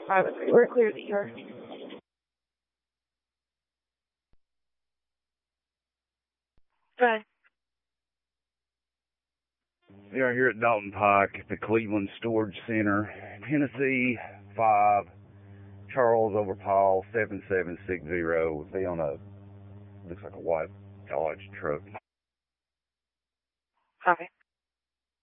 We're clear to hear. Right. We are here at Dalton Pike at the Cleveland Storage Center, Tennessee 5, Charles over Paul 7760. Be on a, looks like a white Dodge truck. Okay.